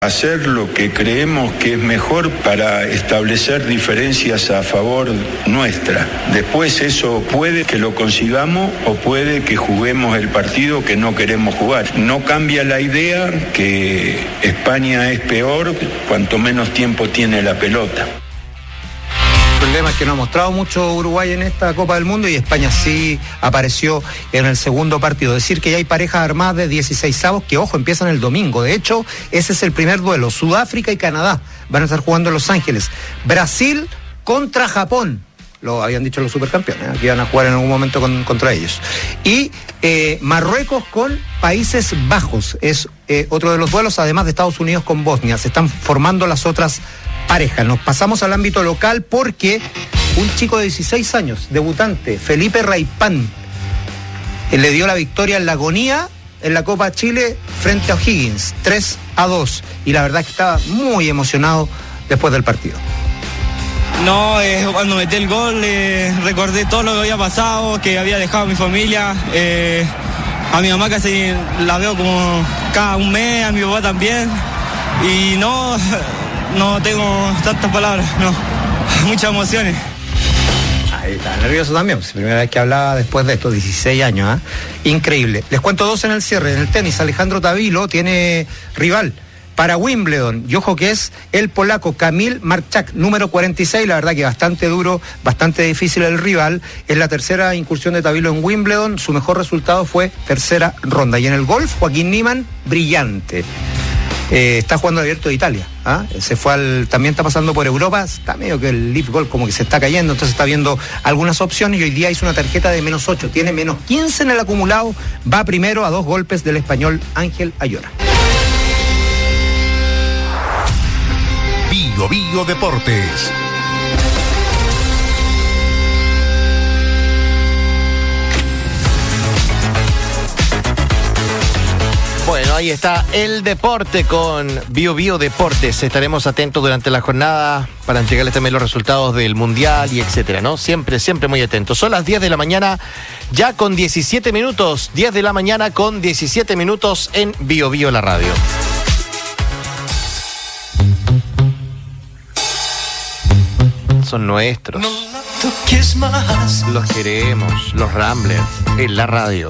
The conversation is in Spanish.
Hacer lo que creemos que es mejor para establecer diferencias a favor nuestra. Después eso puede que lo consigamos o puede que juguemos el partido que no queremos jugar. No cambia la idea que España es peor cuanto menos tiempo tiene la pelota. El problema es que no ha mostrado mucho Uruguay en esta Copa del Mundo y España sí apareció en el segundo partido. Decir que ya hay parejas armadas de 16avos que, ojo, empiezan el domingo. De hecho, ese es el primer duelo. Sudáfrica y Canadá van a estar jugando en Los Ángeles. Brasil contra Japón. Lo habían dicho los supercampeones, que iban a jugar en algún momento contra ellos. Y Marruecos con Países Bajos. Es otro de los duelos, además de Estados Unidos con Bosnia. Se están formando las otras parejas. Nos pasamos al ámbito local porque un chico de 16 años, debutante, Felipe Raipán, le dio la victoria en la agonía en la Copa Chile frente a O'Higgins, 3-2. Y la verdad es que estaba muy emocionado después del partido. No, cuando metí el gol recordé todo lo que había pasado, que había dejado a mi familia, a mi mamá casi la veo como cada un mes, a mi papá también, y no tengo tantas palabras, no, muchas emociones. Ahí está, nervioso también, pues, primera vez que hablaba después de estos 16 años, increíble. Les cuento dos en el cierre. En el tenis, Alejandro Tavilo tiene rival para Wimbledon, y ojo que es el polaco Kamil Marchak, número 46, la verdad que bastante duro, bastante difícil el rival. Es la tercera incursión de Tavilo en Wimbledon, su mejor resultado fue tercera ronda. Y en el golf, Joaquín Niemann, brillante. Está jugando abierto de Italia, se fue también está pasando por Europa, está medio que el Leaf Golf como que se está cayendo, entonces está viendo algunas opciones y hoy día hizo una tarjeta de -8, tiene -15 en el acumulado, va primero a 2 golpes del español Ángel Ayora. Bio Deportes. Bueno, ahí está el deporte con Bio Deportes. Estaremos atentos durante la jornada para entregarles también los resultados del Mundial y etcétera, ¿no? Siempre muy atentos. Son las 10 de la mañana, ya con 17 minutos. 10 de la mañana con 17 minutos en Bio la radio. Son nuestros. Los queremos, los Ramblers, en la radio.